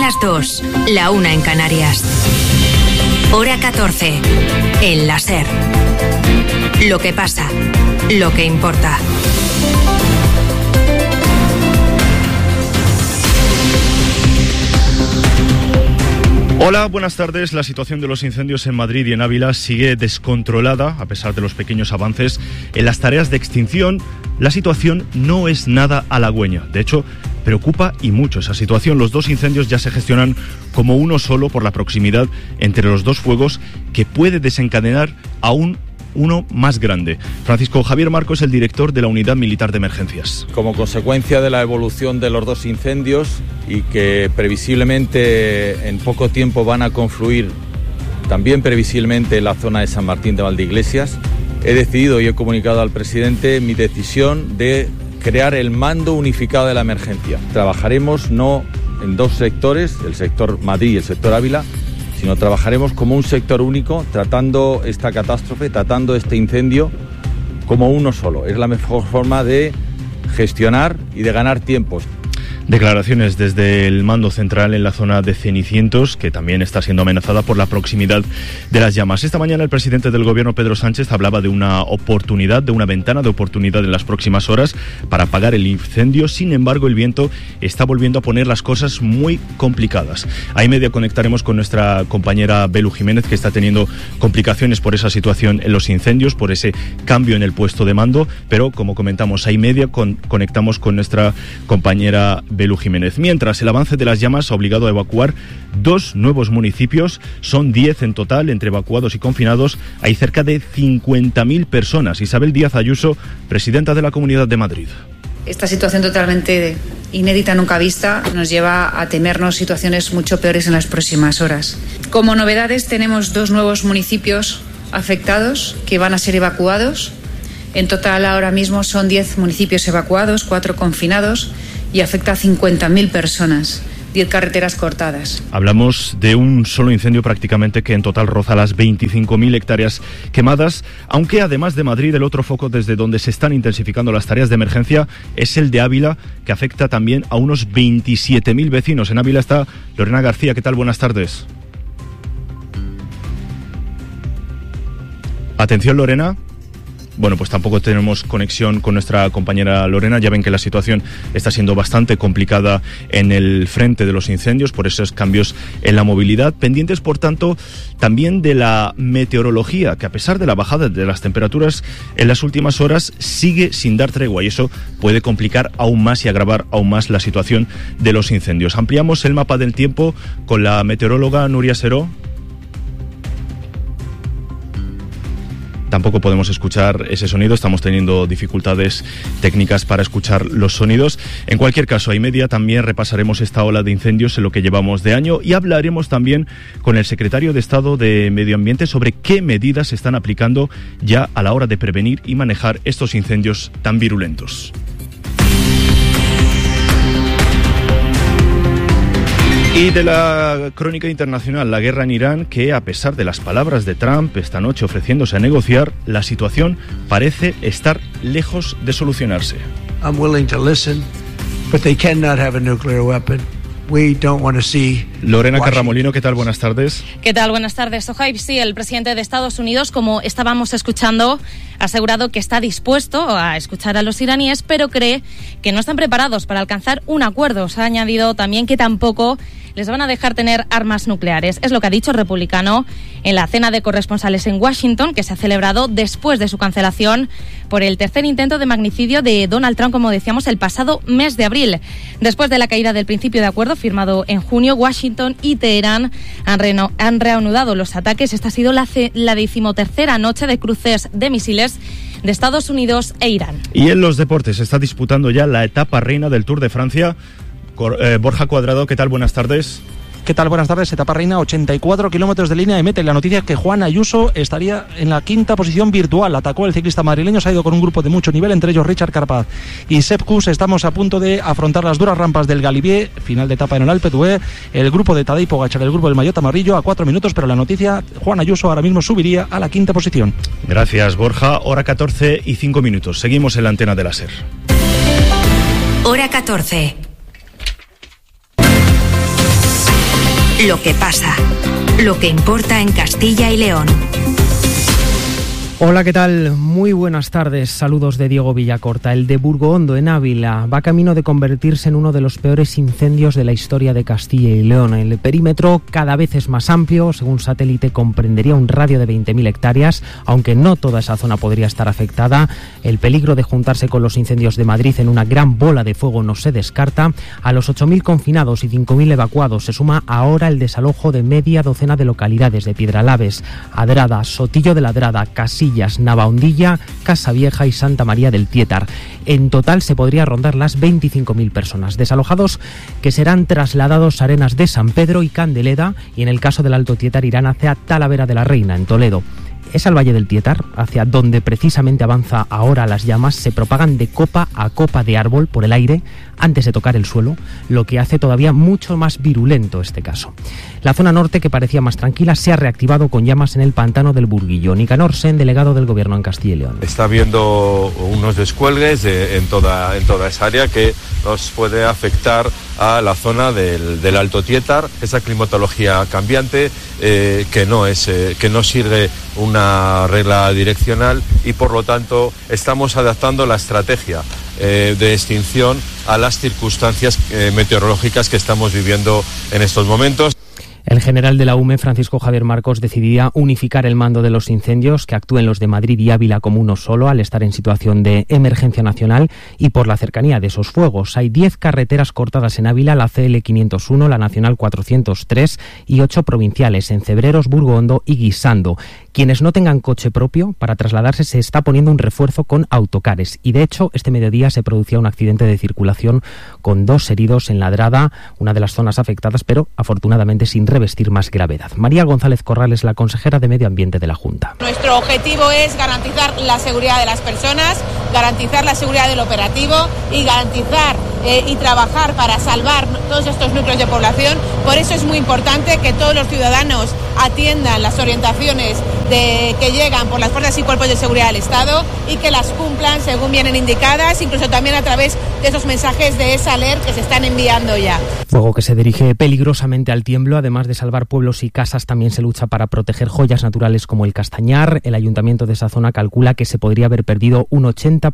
las 2, la 1 en Canarias. Hora 14, en la SER. Lo que pasa, lo que importa. Hola, buenas tardes. La situación de los incendios en Madrid y en Ávila sigue descontrolada, a pesar de los pequeños avances en las tareas de extinción. La situación no es nada halagüeña. De hecho, preocupa y mucho esa situación. Los dos incendios ya se gestionan como uno solo por la proximidad entre los dos fuegos, que puede desencadenar aún uno más grande. Francisco Javier Marco es el director de la Unidad Militar de Emergencias. Como consecuencia de la evolución de los dos incendios y que previsiblemente en poco tiempo van a confluir también previsiblemente en la zona de San Martín de Valdeiglesias, he decidido y he comunicado al presidente mi decisión de crear el mando unificado de la emergencia. Trabajaremos no en dos sectores, el sector Madrid y el sector Ávila, sino trabajaremos como un sector único, tratando esta catástrofe, tratando este incendio como uno solo. Es la mejor forma de gestionar y de ganar tiempos. Declaraciones desde el mando central en la zona de Cenicientos, que también está siendo amenazada por la proximidad de las llamas. Esta mañana el presidente del gobierno, Pedro Sánchez, hablaba de una oportunidad, de una ventana de oportunidad en las próximas horas para apagar el incendio. Sin embargo, el viento está volviendo a poner las cosas muy complicadas. A y media conectaremos con nuestra compañera Belu Jiménez, que está teniendo complicaciones por esa situación en los incendios, por ese cambio en el puesto de mando, pero como comentamos, a y media conectamos con nuestra compañera Belu Jiménez. Mientras, el avance de las llamas ha obligado a evacuar 2 nuevos municipios. Son 10 en total. Entre evacuados y confinados hay cerca de 50.000 personas. Isabel Díaz Ayuso, presidenta de la Comunidad de Madrid. Esta situación totalmente inédita, nunca vista, nos lleva a temernos situaciones mucho peores en las próximas horas. Como novedades, tenemos 2 nuevos municipios afectados que van a ser evacuados. En total, ahora mismo son 10 municipios evacuados, 4 confinados, y afecta a 50.000 personas, 10 carreteras cortadas. Hablamos de un solo incendio prácticamente que en total roza las 25.000 hectáreas quemadas, aunque además de Madrid, el otro foco desde donde se están intensificando las tareas de emergencia es el de Ávila, que afecta también a unos 27.000 vecinos. En Ávila está Lorena García. ¿Qué tal? Buenas tardes. Atención, Lorena. Bueno, pues tampoco tenemos conexión con nuestra compañera Lorena. Ya ven que la situación está siendo bastante complicada en el frente de los incendios por esos cambios en la movilidad. Pendientes, por tanto, también de la meteorología, que a pesar de la bajada de las temperaturas en las últimas horas, sigue sin dar tregua, y eso puede complicar aún más y agravar aún más la situación de los incendios. Ampliamos el mapa del tiempo con la meteoróloga Nuria Seró. Tampoco podemos escuchar ese sonido, estamos teniendo dificultades técnicas para escuchar los sonidos. En cualquier caso, a y media también repasaremos esta ola de incendios en lo que llevamos de año, y hablaremos también con el secretario de Estado de Medio Ambiente sobre qué medidas se están aplicando ya a la hora de prevenir y manejar estos incendios tan virulentos. Y de la crónica internacional, la guerra en Irán, que a pesar de las palabras de Trump esta noche ofreciéndose a negociar, la situación parece estar lejos de solucionarse. I'm willing to listen, but they cannot have a nuclear weapon. We don't want to see Lorena Carramolino, ¿qué tal? Buenas tardes. ¿Qué tal? Buenas tardes, Sohaib. Sí, el presidente de Estados Unidos, como estábamos escuchando, ha asegurado que está dispuesto a escuchar a los iraníes, pero cree que no están preparados para alcanzar un acuerdo. Se ha añadido también que tampoco les van a dejar tener armas nucleares. Es lo que ha dicho el republicano en la cena de corresponsales en Washington, que se ha celebrado después de su cancelación por el tercer intento de magnicidio de Donald Trump, como decíamos, el pasado mes de abril. Después de la caída del principio de acuerdo firmado en junio, Washington y Teherán han reanudado los ataques. Esta ha sido la 13ª noche de cruces de misiles de Estados Unidos e Irán. Y en los deportes se está disputando ya la etapa reina del Tour de Francia. Borja Cuadrado, ¿qué tal? Buenas tardes. ¿Qué tal? Buenas tardes. Etapa reina, 84 kilómetros de línea de meta. Y la noticia es que Juan Ayuso estaría en la 5ª posición virtual. Atacó el ciclista madrileño, se ha ido con un grupo de mucho nivel, entre ellos Richard Carapaz y Sepp Kuss. Estamos a punto de afrontar las duras rampas del Galibier, final de etapa en el Alpe d'Huez. El grupo de Tadej Pogačar, el grupo del Maillot Amarillo, a 4 minutos, pero la noticia, Juan Ayuso ahora mismo subiría a la 5ª posición. Gracias, Borja. Hora 14 y 5 minutos. Seguimos en la antena de la SER. Hora 14. Lo que pasa, lo que importa en Castilla y León. Hola, ¿qué tal? Muy buenas tardes. Saludos de Diego Villacorta. El de Burgoondo, en Ávila, va camino de convertirse en uno de los peores incendios de la historia de Castilla y León. El perímetro cada vez es más amplio. Según satélite, comprendería un radio de 20.000 hectáreas, aunque no toda esa zona podría estar afectada. El peligro de juntarse con los incendios de Madrid en una gran bola de fuego no se descarta. A los 8.000 confinados y 5.000 evacuados se suma ahora el desalojo de media docena de localidades de Piedralaves, Adrada, Sotillo de Ladrada, Casillas, Navahondilla, Casavieja y Santa María del Tietar. En total se podría rondar las 25.000 personas. Desalojados que serán trasladados a Arenas de San Pedro y Candeleda, y en el caso del Alto Tietar irán hacia Talavera de la Reina, en Toledo. Es al Valle del Tietar, hacia donde precisamente avanza ahora las llamas, se propagan de copa a copa de árbol por el aire antes de tocar el suelo, lo que hace todavía mucho más virulento este caso. La zona norte, que parecía más tranquila, se ha reactivado con llamas en el pantano del Burguillo. Nicanor Sen, delegado del Gobierno en Castilla y León. Está habiendo unos descuelgues en toda esa área que nos puede afectar a la zona del Alto Tietar, esa climatología cambiante que no sigue una regla direccional, y por lo tanto estamos adaptando la estrategia de extinción a las circunstancias meteorológicas que estamos viviendo en estos momentos. El general de la UME, Francisco Javier Marcos, decidía unificar el mando de los incendios, que actúen los de Madrid y Ávila como uno solo, al estar en situación de emergencia nacional y por la cercanía de esos fuegos. Hay 10 carreteras cortadas en Ávila, la CL 501, la Nacional 403 y 8 provinciales en Cebreros, Burgoondo y Guisando. Quienes no tengan coche propio para trasladarse, se está poniendo un refuerzo con autocares, y de hecho este mediodía se producía un accidente de circulación con 2 heridos en Ladrada, una de las zonas afectadas, pero afortunadamente sin revestir más gravedad. María González Corral es la consejera de Medio Ambiente de la Junta. Nuestro objetivo es garantizar la seguridad de las personas, garantizar la seguridad del operativo y garantizar y trabajar para salvar todos estos núcleos de población. Por eso es muy importante que todos los ciudadanos atiendan las orientaciones que llegan por las fuerzas y cuerpos de seguridad del Estado y que las cumplan según vienen indicadas, incluso también a través de esos mensajes de esa alert que se están enviando ya. Fuego que se dirige peligrosamente al tiemblo. Además de salvar pueblos y casas, también se lucha para proteger joyas naturales como el castañar. El ayuntamiento de esa zona calcula que se podría haber perdido un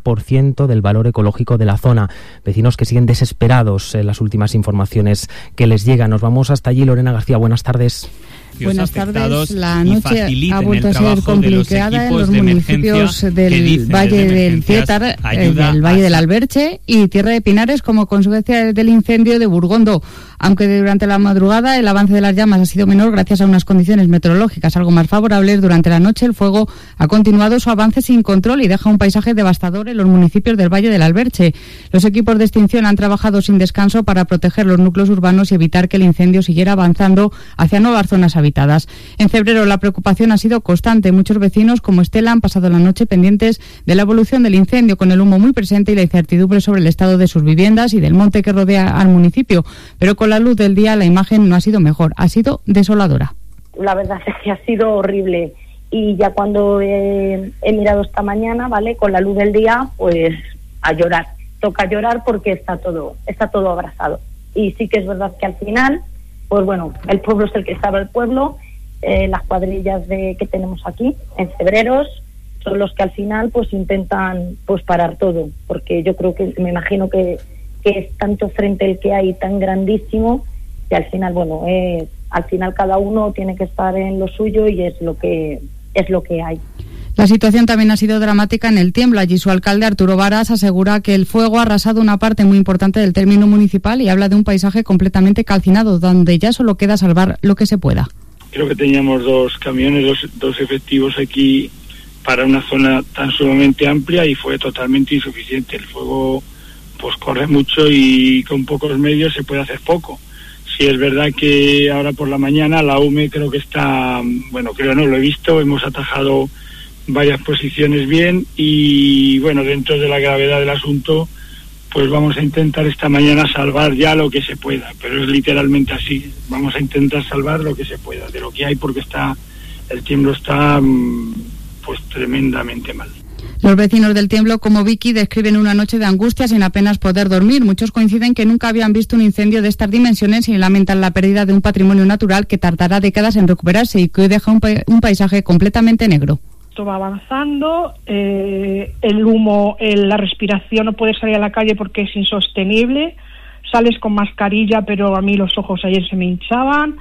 80% del valor ecológico de la zona. Vecinos que siguen desesperados en las últimas informaciones que les llegan. Nos vamos hasta allí. Lorena García, buenas tardes. Buenas tardes. La noche ha vuelto a ser complicada en los municipios del Valle del Tietar, del Valle del Alberche y Tierra de Pinares, como consecuencia del incendio de Burgondo. Aunque durante la madrugada el avance de las llamas ha sido menor gracias a unas condiciones meteorológicas algo más favorables, durante la noche el fuego ha continuado su avance sin control y deja un paisaje devastador en los municipios del Valle del Alberche. Los equipos de extinción han trabajado sin descanso para proteger los núcleos urbanos y evitar que el incendio siguiera avanzando hacia nuevas zonas habitadas. En Cebrero la preocupación ha sido constante. Muchos vecinos, como Estela, han pasado la noche pendientes de la evolución del incendio, con el humo muy presente y la incertidumbre sobre el estado de sus viviendas y del monte que rodea al municipio. Pero con la luz del día la imagen no ha sido mejor, ha sido desoladora. La verdad es que ha sido horrible, y ya cuando he mirado esta mañana, ¿vale?, con la luz del día, pues a llorar. Toca llorar porque está todo abrasado. Y sí que es verdad que al final, pues bueno, el pueblo es el que sabe el pueblo. Las cuadrillas que tenemos aquí en Cebreros son los que al final pues intentan pues parar todo, porque yo creo que, me imagino que es tanto frente el que hay tan grandísimo, que al final, bueno, al final cada uno tiene que estar en lo suyo y es lo que hay. La situación también ha sido dramática en el tiemblo. Allí su alcalde, Arturo Varas, asegura que el fuego ha arrasado una parte muy importante del término municipal y habla de un paisaje completamente calcinado, donde ya solo queda salvar lo que se pueda. Creo que teníamos 2 camiones, dos efectivos aquí para una zona tan sumamente amplia, y fue totalmente insuficiente. El fuego pues corre mucho y con pocos medios se puede hacer poco. Sí, es verdad que ahora por la mañana la UME creo que está, bueno, creo no, lo he visto, hemos atajado varias posiciones bien, y bueno, dentro de la gravedad del asunto, pues vamos a intentar esta mañana salvar ya lo que se pueda, pero es literalmente así, vamos a intentar salvar lo que se pueda de lo que hay, porque el tiemblo está pues tremendamente mal. Los vecinos del Tiemblo, como Vicky, describen una noche de angustia sin apenas poder dormir. Muchos coinciden que nunca habían visto un incendio de estas dimensiones y lamentan la pérdida de un patrimonio natural que tardará décadas en recuperarse y que hoy deja un paisaje completamente negro. Esto va avanzando, el humo, la respiración, no puedes salir a la calle porque es insostenible, sales con mascarilla, pero a mí los ojos ayer se me hinchaban.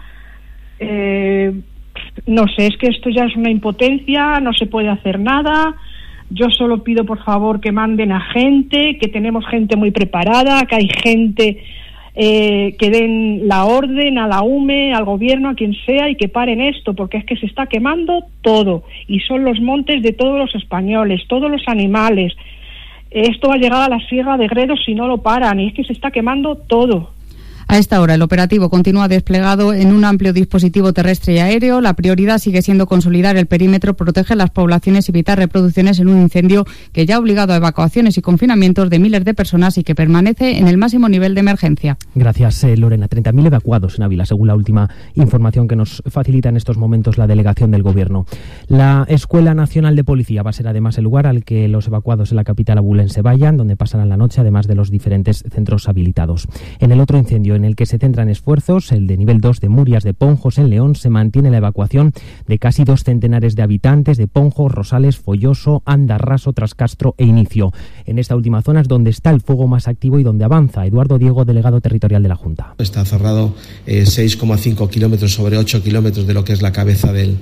No sé, es que esto ya es una impotencia, no se puede hacer nada. Yo solo pido, por favor, que manden a gente, que tenemos gente muy preparada, que hay gente que den la orden a la UME, al gobierno, a quien sea, y que paren esto, porque es que se está quemando todo, y son los montes de todos los españoles, todos los animales. Esto va a llegar a la Sierra de Gredos si no lo paran, y es que se está quemando todo. A esta hora el operativo continúa desplegado en un amplio dispositivo terrestre y aéreo. La prioridad sigue siendo consolidar el perímetro, proteger las poblaciones y evitar reproducciones en un incendio que ya ha obligado a evacuaciones y confinamientos de miles de personas y que permanece en el máximo nivel de emergencia. Gracias, Lorena. 30.000 evacuados en Ávila, según la última información que nos facilita en estos momentos la delegación del Gobierno. La Escuela Nacional de Policía va a ser además el lugar al que los evacuados en la capital abulense vayan, donde pasarán la noche, además de los diferentes centros habilitados. En el otro incendio en el que se centran esfuerzos, el de nivel 2 de Murias de Ponjos en León, se mantiene la evacuación de casi 2 centenares de habitantes de Ponjos, Rosales, Folloso, Andarraso, Trascastro e Inicio. En esta última zona es donde está el fuego más activo y donde avanza. Eduardo Diego, delegado territorial de la Junta. Está cerrado 6,5 kilómetros sobre 8 kilómetros de lo que es la cabeza del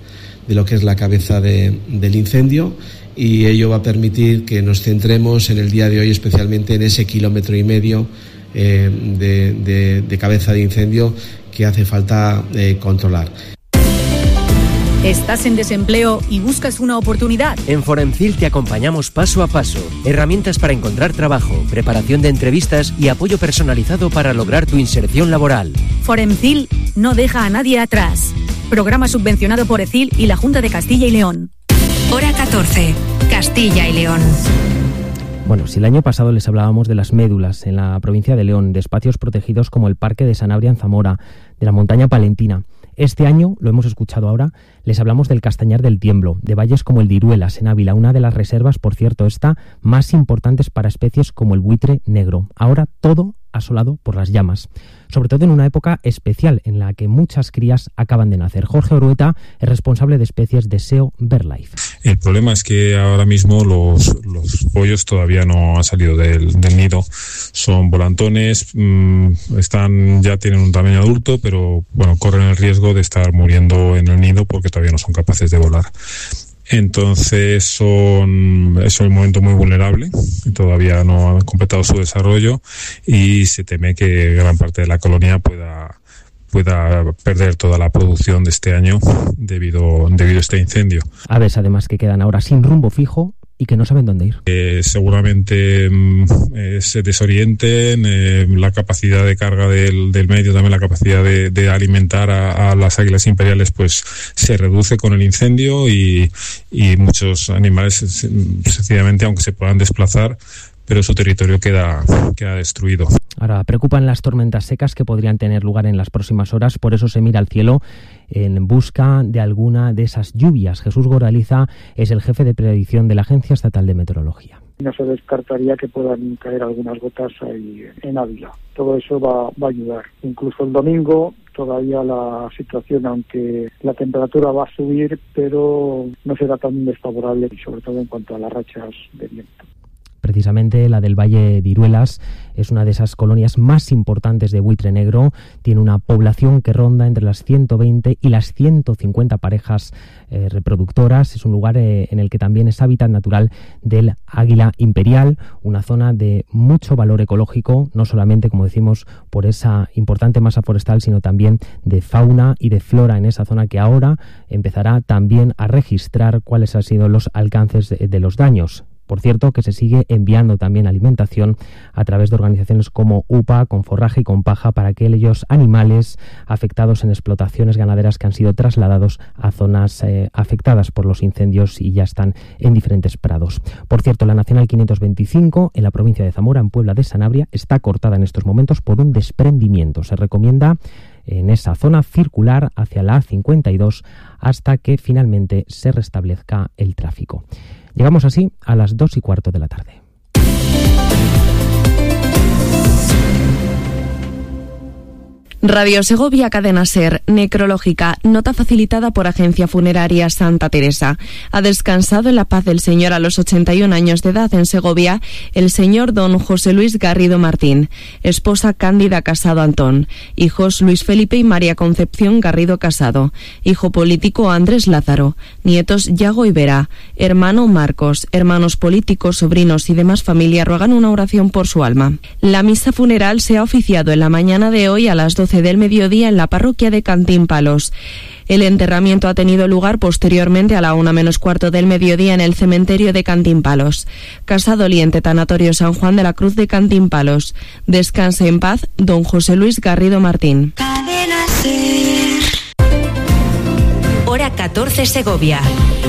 incendio, y ello va a permitir que nos centremos en el día de hoy especialmente en ese 1,5 kilómetros de cabeza de incendio que hace falta controlar. ¿Estás en desempleo y buscas una oportunidad? En Foremcil te acompañamos paso a paso. Herramientas para encontrar trabajo, preparación de entrevistas y apoyo personalizado para lograr tu inserción laboral. Foremcil no deja a nadie atrás. Programa subvencionado por ECIL y la Junta de Castilla y León. Hora 14, Castilla y León. Bueno, si el año pasado les hablábamos de las médulas en la provincia de León, de espacios protegidos como el Parque de Sanabria en Zamora, de la montaña palentina, este año, lo hemos escuchado ahora, les hablamos del castañar del Tiemblo, de valles como el de Iruelas en Ávila, una de las reservas, por cierto, más importantes para especies como el buitre negro. Ahora todo asolado por las llamas, sobre todo en una época especial en la que muchas crías acaban de nacer. Jorge Orueta es responsable de especies de SEO BirdLife. El problema es que ahora mismo los pollos todavía no han salido del nido. Son volantones, ya tienen un tamaño adulto, pero bueno, corren el riesgo de estar muriendo en el nido porque todavía no son capaces de volar. Entonces es un momento muy vulnerable, todavía no han completado su desarrollo y se teme que gran parte de la colonia pueda perder toda la producción de este año debido a este incendio. Aves además que quedan ahora sin rumbo fijo y que no saben dónde ir. Seguramente se desorienten, la capacidad de carga del medio, también la capacidad de alimentar a las águilas imperiales pues se reduce con el incendio y muchos animales sencillamente, aunque se puedan desplazar, pero su territorio queda destruido. Ahora, preocupan las tormentas secas que podrían tener lugar en las próximas horas, por eso se mira al cielo en busca de alguna de esas lluvias. Jesús Goraliza es el jefe de predicción de la Agencia Estatal de Meteorología. No se descartaría que puedan caer algunas gotas ahí en Ávila. Todo eso va a ayudar. Incluso el domingo todavía la situación, aunque la temperatura va a subir, pero no será tan desfavorable, y sobre todo en cuanto a las rachas de viento. Precisamente la del Valle de Iruelas es una de esas colonias más importantes de buitre negro. Tiene una población que ronda entre las 120 y las 150 parejas reproductoras. Es un lugar en el que también es hábitat natural del águila imperial, una zona de mucho valor ecológico, no solamente, como decimos, por esa importante masa forestal, sino también de fauna y de flora en esa zona, que ahora empezará también a registrar cuáles han sido los alcances de los daños. Por cierto, que se sigue enviando también alimentación a través de organizaciones como UPA, con forraje y con paja, para aquellos animales afectados en explotaciones ganaderas que han sido trasladados a zonas afectadas por los incendios y ya están en diferentes prados. Por cierto, la Nacional 525 en la provincia de Zamora, en Puebla de Sanabria, está cortada en estos momentos por un desprendimiento. Se recomienda en esa zona circular hacia la A52 hasta que finalmente se restablezca el tráfico. Llegamos así a las 2:15 de la tarde. Radio Segovia, Cadena SER, necrológica, nota facilitada por Agencia Funeraria Santa Teresa. Ha descansado en la paz del Señor a los 81 años de edad en Segovia el señor don José Luis Garrido Martín, esposa Cándida Casado Antón, hijos Luis Felipe y María Concepción Garrido Casado, hijo político Andrés Lázaro, nietos Yago y Vera, hermano Marcos, hermanos políticos, sobrinos y demás familia ruegan una oración por su alma. La misa funeral se ha oficiado en la mañana de hoy a las 12 del mediodía en la parroquia de Cantímpalos. El enterramiento ha tenido lugar posteriormente a la 1:15 del mediodía en el cementerio de Cantímpalos. Casa doliente, Tanatorio San Juan de la Cruz de Cantímpalos. Descanse en paz, don José Luis Garrido Martín. Hora 14 Segovia.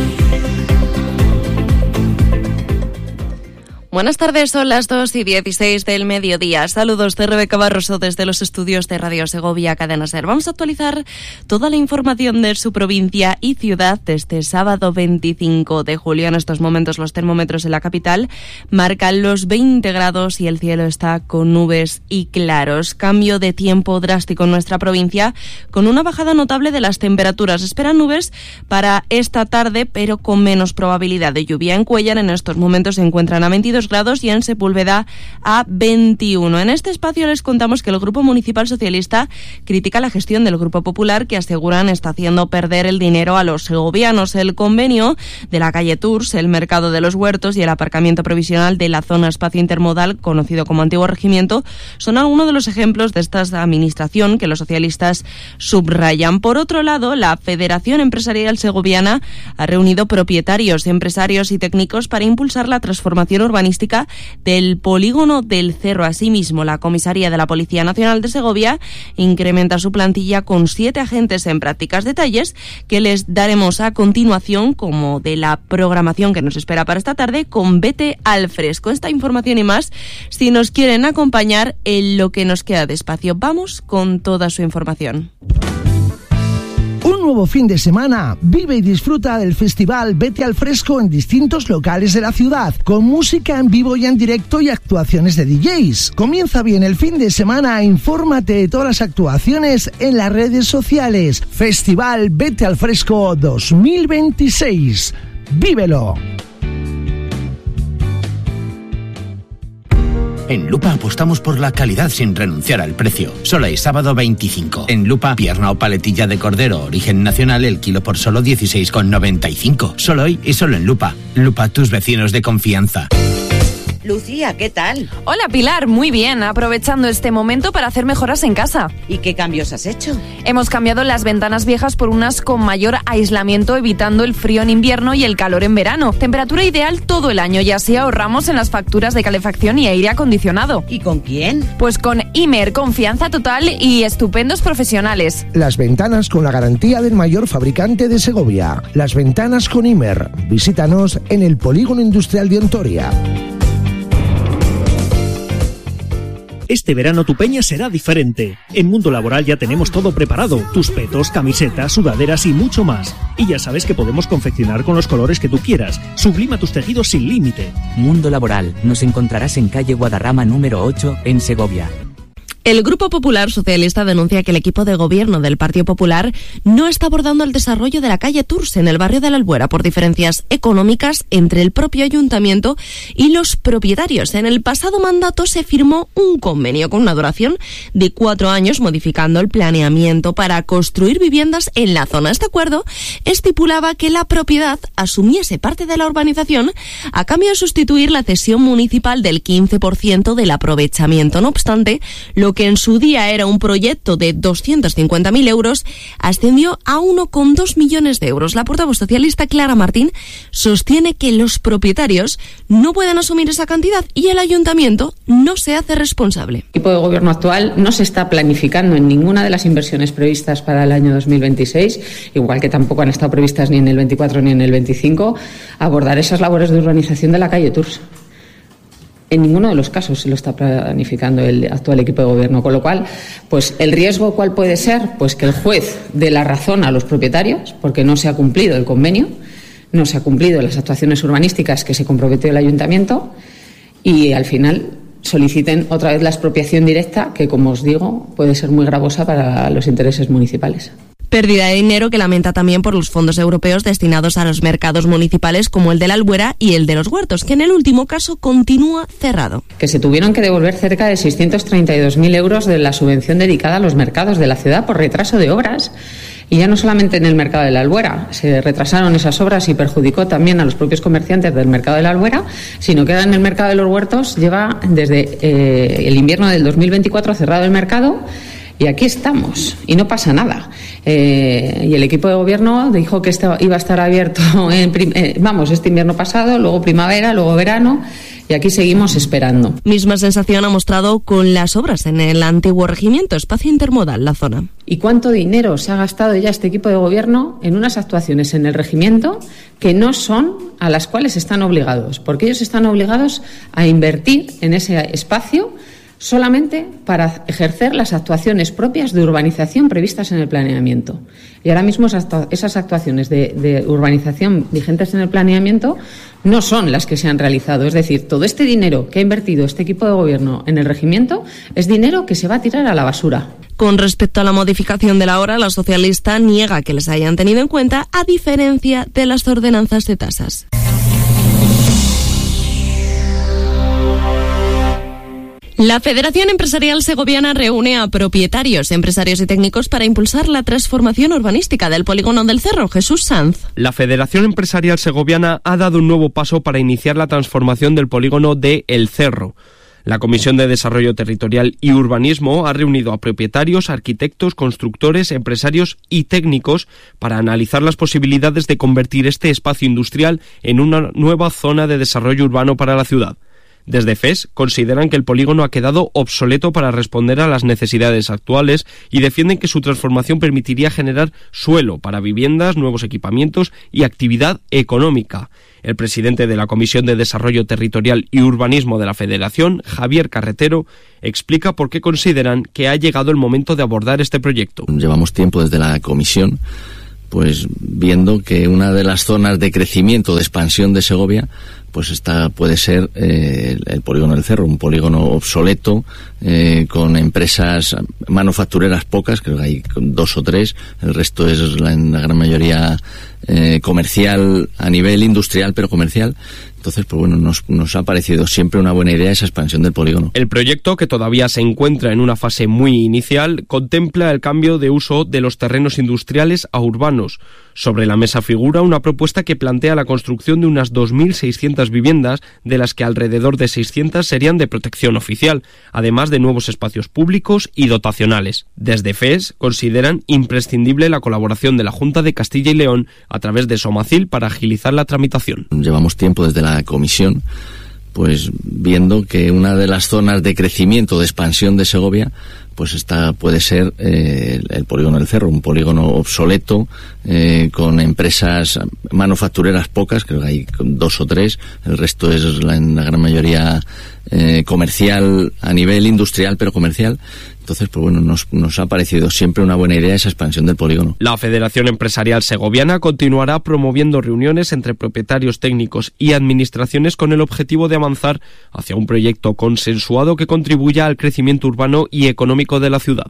Buenas tardes, son las 2:16 del mediodía. Saludos de Rebeca Barroso desde los estudios de Radio Segovia, Cadena SER. Vamos a actualizar toda la información de su provincia y ciudad desde sábado 25 de julio. En estos momentos los termómetros en la capital marcan los 20 grados y el cielo está con nubes y claros. Cambio de tiempo drástico en nuestra provincia con una bajada notable de las temperaturas. Esperan nubes para esta tarde, pero con menos probabilidad de lluvia. En Cuéllar en estos momentos se encuentran a 22 grados y en Sepúlveda a 21. En este espacio les contamos que el Grupo Municipal Socialista critica la gestión del Grupo Popular, que aseguran está haciendo perder el dinero a los segovianos. El convenio de la calle Tours, el mercado de los huertos y el aparcamiento provisional de la zona espacio intermodal, conocido como Antiguo Regimiento, son algunos de los ejemplos de esta administración que los socialistas subrayan. Por otro lado, la Federación Empresarial Segoviana ha reunido propietarios, empresarios y técnicos para impulsar la transformación urbanística del polígono del Cerro. Asimismo, la Comisaría de la Policía Nacional de Segovia incrementa su plantilla con 7 agentes en prácticas, detalles que les daremos a continuación, como de la programación que nos espera para esta tarde con Vete al Fresco. Esta información y más, si nos quieren acompañar en lo que nos queda de espacio. Vamos con toda su información. Un nuevo fin de semana. Vive y disfruta del festival Vete al Fresco en distintos locales de la ciudad, con música en vivo y en directo y actuaciones de DJs. Comienza bien el fin de semana, infórmate de todas las actuaciones en las redes sociales. Festival Vete al Fresco 2026. ¡Vívelo! En Lupa apostamos por la calidad sin renunciar al precio. Solo hay sábado 25. En Lupa, pierna o paletilla de cordero origen nacional, el kilo por solo 16,95. Solo hoy y solo en Lupa. Lupa, tus vecinos de confianza. Lucía, ¿qué tal? Hola Pilar, muy bien, aprovechando este momento para hacer mejoras en casa. ¿Y qué cambios has hecho? Hemos cambiado las ventanas viejas por unas con mayor aislamiento, evitando el frío en invierno y el calor en verano. Temperatura ideal todo el año y así ahorramos en las facturas de calefacción y aire acondicionado. ¿Y con quién? Pues con Imer, confianza total y estupendos profesionales. Las ventanas con la garantía del mayor fabricante de Segovia. Las ventanas con Imer. Visítanos en el Polígono Industrial de Ontoria. Este verano tu peña será diferente. En Mundo Laboral ya tenemos todo preparado. Tus petos, camisetas, sudaderas y mucho más. Y ya sabes que podemos confeccionar con los colores que tú quieras. Sublima tus tejidos sin límite. Mundo Laboral. Nos encontrarás en calle Guadarrama número 8, en Segovia. El Grupo Popular Socialista denuncia que el equipo de gobierno del Partido Popular no está abordando el desarrollo de la calle Tours en el barrio de la Albuera por diferencias económicas entre el propio ayuntamiento y los propietarios. En el pasado mandato se firmó un convenio con una duración de 4 años modificando el planeamiento para construir viviendas en la zona. Este acuerdo estipulaba que la propiedad asumiese parte de la urbanización a cambio de sustituir la cesión municipal del 15% del aprovechamiento. No obstante, lo que en su día era un proyecto de 250.000 euros, ascendió a 1,2 millones de euros. La portavoz socialista Clara Martín sostiene que los propietarios no pueden asumir esa cantidad y el ayuntamiento no se hace responsable. El equipo de gobierno actual no se está planificando en ninguna de las inversiones previstas para el año 2026, igual que tampoco han estado previstas ni en el 24 ni en el 25, abordar esas labores de urbanización de la calle Tours. En ninguno de los casos se lo está planificando el actual equipo de gobierno, con lo cual, pues el riesgo ¿cuál puede ser? Pues que el juez dé la razón a los propietarios porque no se ha cumplido el convenio. no se ha cumplido las actuaciones urbanísticas que se comprometió el ayuntamiento y al final soliciten otra vez la expropiación directa, que, como os digo, puede ser muy gravosa para los intereses municipales. Pérdida de dinero que lamenta también por los fondos europeos destinados a los mercados municipales como el de la Albuera y el de los Huertos, que en el último caso continúa cerrado. Que se tuvieron que devolver cerca de 632.000 euros de la subvención dedicada a los mercados de la ciudad por retraso de obras. Y ya no solamente en el mercado de la Albuera se retrasaron esas obras y perjudicó también a los propios comerciantes del mercado de la Albuera, sino que ahora en el mercado de los Huertos lleva desde el invierno del 2024 cerrado el mercado. Y aquí estamos, y no pasa nada. Y el equipo de gobierno dijo que iba a estar abierto este invierno pasado, luego primavera, luego verano, y aquí seguimos esperando. Misma sensación ha mostrado con las obras en el antiguo regimiento, espacio intermodal, la zona. ¿Y cuánto dinero se ha gastado ya este equipo de gobierno en unas actuaciones en el regimiento que no son a las cuales están obligados? Porque ellos están obligados a invertir en ese espacio solamente para ejercer las actuaciones propias de urbanización previstas en el planeamiento. Y ahora mismo esas actuaciones de urbanización vigentes en el planeamiento no son las que se han realizado. Es decir, todo este dinero que ha invertido este equipo de gobierno en el regimiento es dinero que se va a tirar a la basura. Con respecto a la modificación de la hora, la socialista niega que les hayan tenido en cuenta, a diferencia de las ordenanzas de tasas. La Federación Empresarial Segoviana reúne a propietarios, empresarios y técnicos para impulsar la transformación urbanística del polígono del Cerro. Jesús Sanz. La Federación Empresarial Segoviana ha dado un nuevo paso para iniciar la transformación del polígono de El Cerro. La Comisión de Desarrollo Territorial y Urbanismo ha reunido a propietarios, arquitectos, constructores, empresarios y técnicos para analizar las posibilidades de convertir este espacio industrial en una nueva zona de desarrollo urbano para la ciudad. Desde FES consideran que el polígono ha quedado obsoleto para responder a las necesidades actuales y defienden que su transformación permitiría generar suelo para viviendas, nuevos equipamientos y actividad económica. El presidente de la Comisión de Desarrollo Territorial y Urbanismo de la Federación, Javier Carretero, explica por qué consideran que ha llegado el momento de abordar este proyecto. Llevamos tiempo desde la Comisión pues viendo que una de las zonas de crecimiento, de expansión de Segovia, pues esta puede ser el polígono del Cerro, un polígono obsoleto, con empresas manufactureras pocas, creo que hay 2 o 3, el resto es en la gran mayoría comercial, a nivel industrial, pero comercial. Entonces, pues bueno, nos ha parecido siempre una buena idea esa expansión del polígono. El proyecto, que todavía se encuentra en una fase muy inicial, contempla el cambio de uso de los terrenos industriales a urbanos. Sobre la mesa figura una propuesta que plantea la construcción de unas 2.600 viviendas, de las que alrededor de 600 serían de protección oficial, además de nuevos espacios públicos y dotacionales. Desde FES consideran imprescindible la colaboración de la Junta de Castilla y León a través de Somacil para agilizar la tramitación. Llevamos tiempo desde la Comisión pues viendo que una de las zonas de crecimiento, de expansión de Segovia, pues esta puede ser el polígono del Cerro, un polígono obsoleto, con empresas manufactureras pocas, creo que hay 2 o 3, el resto es en la gran mayoría comercial, a nivel industrial, pero comercial. Entonces, pues bueno, nos ha parecido siempre una buena idea esa expansión del polígono. La Federación Empresarial Segoviana continuará promoviendo reuniones entre propietarios, técnicos y administraciones con el objetivo de avanzar hacia un proyecto consensuado que contribuya al crecimiento urbano y económico de la ciudad.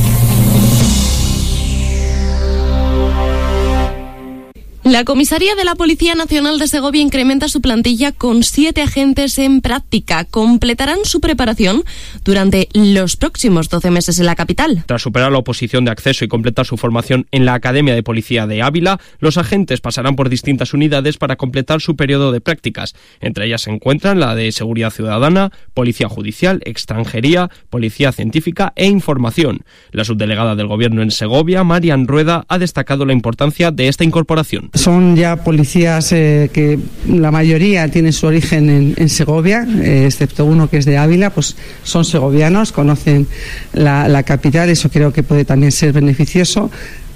La Comisaría de la Policía Nacional de Segovia incrementa su plantilla con 7 agentes en práctica. Completarán su preparación durante los próximos 12 meses en la capital. Tras superar la oposición de acceso y completar su formación en la Academia de Policía de Ávila, los agentes pasarán por distintas unidades para completar su periodo de prácticas. Entre ellas se encuentran la de Seguridad Ciudadana, Policía Judicial, Extranjería, Policía Científica e Información. La subdelegada del Gobierno en Segovia, Marian Rueda, ha destacado la importancia de esta incorporación. Son ya policías que la mayoría tienen su origen en Segovia, excepto uno que es de Ávila, pues son segovianos, conocen la capital, eso creo que puede también ser beneficioso.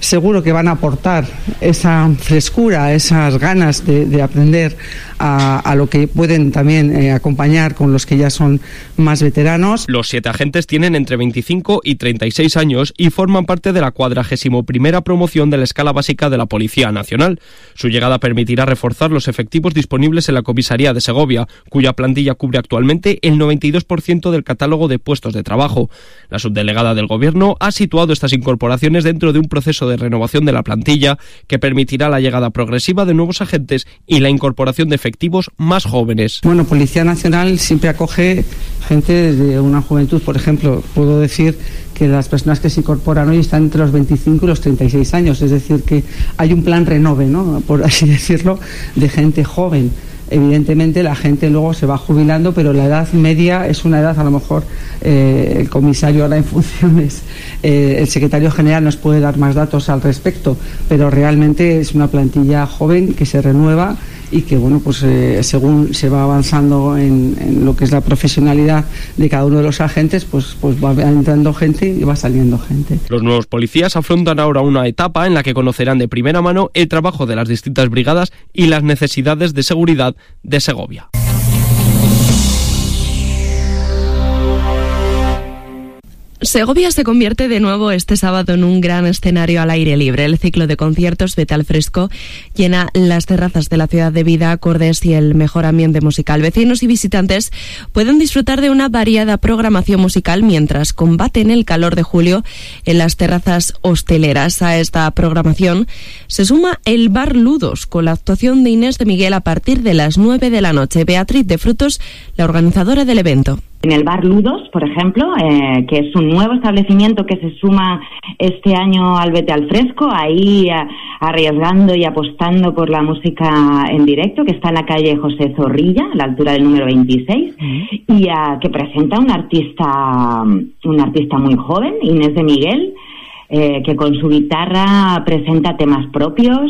seguro que van a aportar esa frescura, esas ganas de aprender a lo que pueden también acompañar con los que ya son más veteranos. Los 7 agentes tienen entre 25 y 36 años y forman parte de la 41ª promoción de la escala básica de la Policía Nacional. Su llegada permitirá reforzar los efectivos disponibles en la comisaría de Segovia, cuya plantilla cubre actualmente el 92% del catálogo de puestos de trabajo. La subdelegada del Gobierno ha situado estas incorporaciones dentro de un proceso de renovación de la plantilla que permitirá la llegada progresiva de nuevos agentes y la incorporación de efectivos más jóvenes. Bueno, Policía Nacional siempre acoge gente de una juventud, por ejemplo, puedo decir que las personas que se incorporan hoy están entre los 25 y los 36 años, es decir, que hay un plan renove, ¿no?, por así decirlo, de gente joven. Evidentemente la gente luego se va jubilando, pero la edad media es una edad, a lo mejor el comisario ahora en funciones, el secretario general nos puede dar más datos al respecto, pero realmente es una plantilla joven que se renueva y que, bueno, pues según se va avanzando en lo que es la profesionalidad de cada uno de los agentes, pues va entrando gente y va saliendo gente. Los nuevos policías afrontan ahora una etapa en la que conocerán de primera mano el trabajo de las distintas brigadas y las necesidades de seguridad de Segovia. Segovia se convierte de nuevo este sábado en un gran escenario al aire libre. El ciclo de conciertos Vete al Fresco llena las terrazas de la ciudad de vida, acordes y el mejor ambiente musical. Vecinos y visitantes pueden disfrutar de una variada programación musical mientras combaten el calor de julio en las terrazas hosteleras. A esta programación se suma el Bar Ludos con la actuación de Inés de Miguel a partir de las 9 de la noche. Beatriz de Frutos, la organizadora del evento. En el Bar Ludos, por ejemplo, que es un nuevo establecimiento que se suma este año al Vete al Fresco, ahí arriesgando y apostando por la música en directo, que está en la calle José Zorrilla, a la altura del número 26, y que presenta un artista muy joven, Inés de Miguel, que con su guitarra presenta temas propios.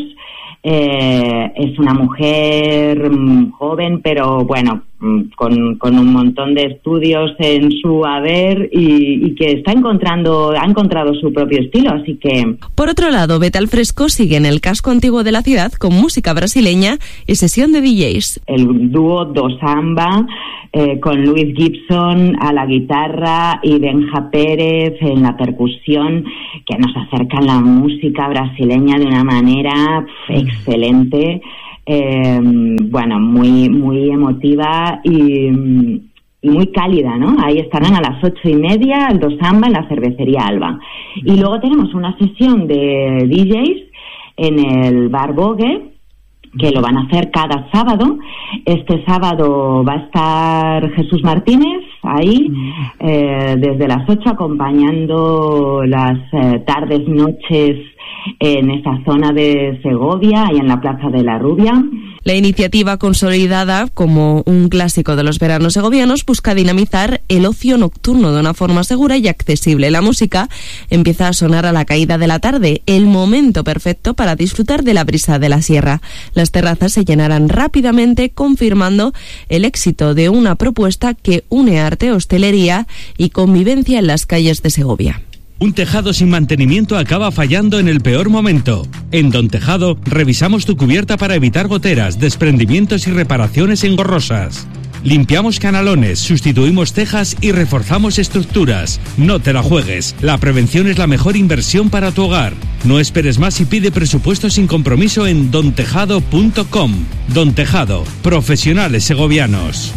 Es una mujer joven, pero bueno, con un montón de estudios en su haber y que ha encontrado su propio estilo, así que... Por otro lado, Vete al Fresco sigue en el casco antiguo de la ciudad con música brasileña y sesión de DJs. El dúo Do Samba, con Luis Gibson a la guitarra y Benja Pérez en la percusión, que nos acercan la música brasileña de una manera excelente. Bueno, muy emotiva y muy cálida, ¿no? Ahí estarán a las 8:30 el Do Samba en la cervecería Alba. Y luego tenemos una sesión de DJs en el Bar Vogue, que lo van a hacer cada sábado. Este sábado va a estar Jesús Martínez ahí desde las 8 acompañando las tardes, noches en esa zona de Segovia y en la Plaza de la Rubia. La iniciativa, consolidada como un clásico de los veranos segovianos, busca dinamizar el ocio nocturno de una forma segura y accesible. La música empieza a sonar a la caída de la tarde, el momento perfecto para disfrutar de la brisa de la sierra. Las terrazas se llenarán rápidamente, confirmando el éxito de una propuesta que une arte, hostelería y convivencia en las calles de Segovia. Un tejado sin mantenimiento acaba fallando en el peor momento. En Don Tejado revisamos tu cubierta para evitar goteras, desprendimientos y reparaciones engorrosas. Limpiamos canalones, sustituimos tejas y reforzamos estructuras. No te la juegues. La prevención es la mejor inversión para tu hogar. No esperes más y pide presupuesto sin compromiso en dontejado.com. Don Tejado, profesionales segovianos.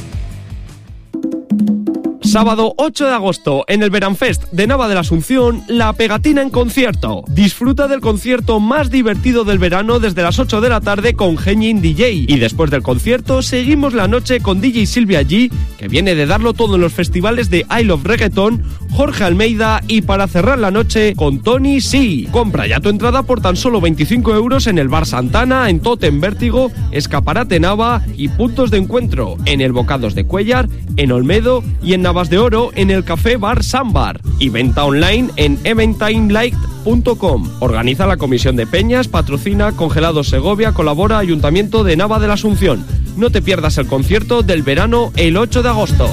Sábado 8 de agosto, en el Veranfest de Nava de la Asunción, La Pegatina en concierto. Disfruta del concierto más divertido del verano desde las 8 de la tarde con Genin DJ. Y después del concierto, seguimos la noche con DJ Silvia G, que viene de darlo todo en los festivales de I Love Reggaeton, Jorge Almeida y para cerrar la noche con Tony C. Compra ya tu entrada por tan solo 25 euros en el Bar Santana, en Totem Vértigo, Escaparate Nava y puntos de encuentro en el Bocados de Cuellar, en Olmedo y en Navas de Oro en el Café Bar Sambar y venta online en eventimelight.com. Organiza la Comisión de Peñas, patrocina Congelados Segovia, colabora Ayuntamiento de Nava de la Asunción. No te pierdas el concierto del verano el 8 de agosto.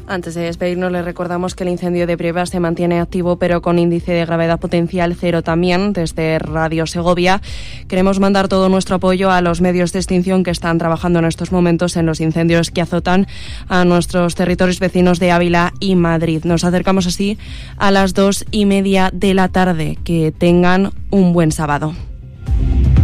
Antes de despedirnos, les recordamos que el incendio de Brieva se mantiene activo, pero con índice de gravedad potencial 0 también. Desde Radio Segovia queremos mandar todo nuestro apoyo a los medios de extinción que están trabajando en estos momentos en los incendios que azotan a nuestros territorios vecinos de Ávila y Madrid. Nos acercamos así a las 2:30 de la tarde. Que tengan un buen sábado.